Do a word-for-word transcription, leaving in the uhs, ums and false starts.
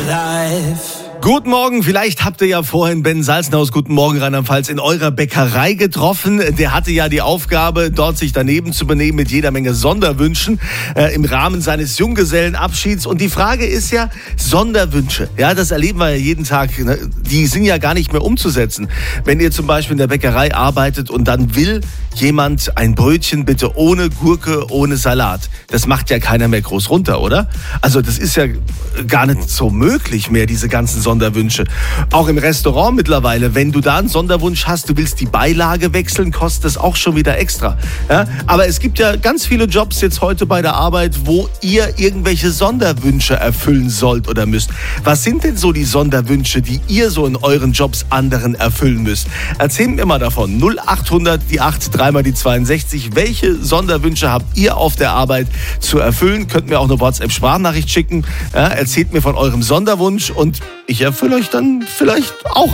Live. Guten Morgen, vielleicht habt ihr ja vorhin Ben Salzenhaus, guten Morgen Rheinland-Pfalz, in eurer Bäckerei getroffen. Der hatte ja die Aufgabe, dort sich daneben zu benehmen mit jeder Menge Sonderwünschen äh, im Rahmen seines Junggesellenabschieds. Und die Frage ist ja, Sonderwünsche, ja, das erleben wir ja jeden Tag, ne? Die sind ja gar nicht mehr umzusetzen. Wenn ihr zum Beispiel in der Bäckerei arbeitet und dann will jemand ein Brötchen bitte ohne Gurke, ohne Salat. Das macht ja keiner mehr groß runter, oder? Also das ist ja gar nicht so möglich mehr, diese ganzen Sonderwünsche. Auch im Restaurant mittlerweile, wenn du da einen Sonderwunsch hast, du willst die Beilage wechseln, kostet das auch schon wieder extra. Ja? Aber es gibt ja ganz viele Jobs jetzt heute bei der Arbeit, wo ihr irgendwelche Sonderwünsche erfüllen sollt oder müsst. Was sind denn so die Sonderwünsche, die ihr so in euren Jobs anderen erfüllen müsst? Erzählt mir mal davon. null achthundert, die acht, dreimal die zweiundsechzig. Welche Sonderwünsche habt ihr auf der Arbeit zu erfüllen? Könnt mir auch eine WhatsApp-Sprachnachricht schicken. Ja, erzählt mir von eurem Sonderwunsch und ich erfülle euch dann vielleicht auch